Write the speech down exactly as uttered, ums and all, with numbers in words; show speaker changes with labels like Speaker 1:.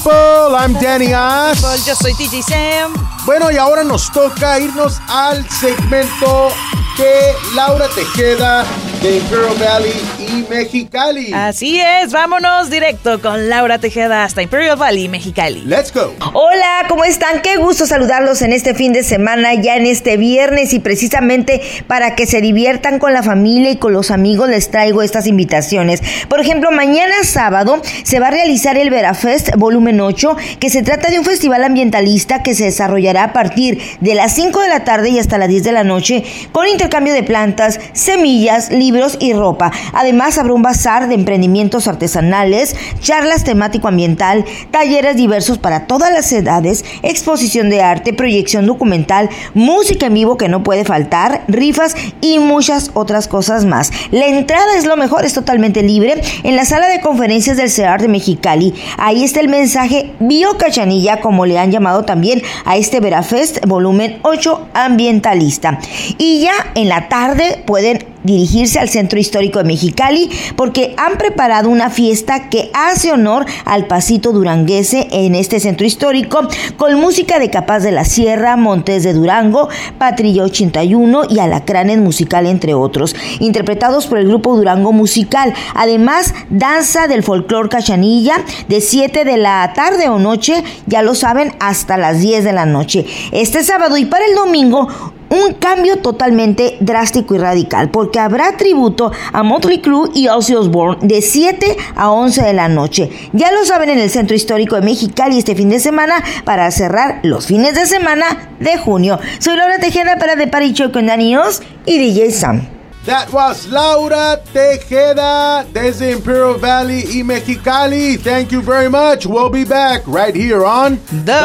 Speaker 1: people, I'm Danny Oz.
Speaker 2: Yo soy D J Sam.
Speaker 1: Bueno, y ahora nos toca irnos al segmento de Laura Tejeda de Imperial Valley y Mexicali.
Speaker 2: Así es, vámonos directo con Laura Tejeda hasta Imperial Valley, Mexicali.
Speaker 1: Let's go.
Speaker 3: Hola, ¿cómo están? Qué gusto saludarlos en este fin de semana, ya en este viernes, y precisamente para que se diviertan con la familia y con los amigos les traigo estas invitaciones. Por ejemplo, mañana sábado se va a realizar el Verafest Volumen ocho, que se trata de un festival ambientalista que se desarrollará a partir de las cinco de la tarde y hasta las diez de la noche, con intercambio de plantas, semillas, libros y ropa. Además, habrá un bazar de emprendimientos artesanales, charlas temático-ambiental, talleres diversos para todas las edades, exposición de arte, proyección documental, música en vivo que no puede faltar, rifas y muchas otras cosas más. La entrada es lo mejor, es totalmente libre en la sala de conferencias del C E A R de Mexicali. Ahí está el mensaje Biocachanilla, como le han llamado también a este Verafest Volumen ocho ambientalista. Y ya en la tarde pueden dirigirse al Centro Histórico de Mexicali, porque han preparado una fiesta que hace honor al pasito duranguense en este centro histórico, con música de Capaz de la Sierra, Montes de Durango, Patrilla ochenta y uno y Alacranes Musical, entre otros, interpretados por el grupo Durango Musical. Además, danza del folclor Cachanilla de siete de la tarde o noche, ya lo saben, hasta las diez de la noche. Este sábado, y para el domingo, un cambio totalmente drástico y radical, porque habrá tributo a Motley Crue y Ozzy Osbourne de siete a once de la noche. Ya lo saben, en el Centro Histórico de Mexicali este fin de semana, para cerrar los fines de semana de junio. Soy Laura Tejeda para The Party Show con Danny Oz y D J Sam.
Speaker 1: That was Laura Tejeda desde Imperial Valley y Mexicali. Thank you very much. We'll be back right here on
Speaker 2: The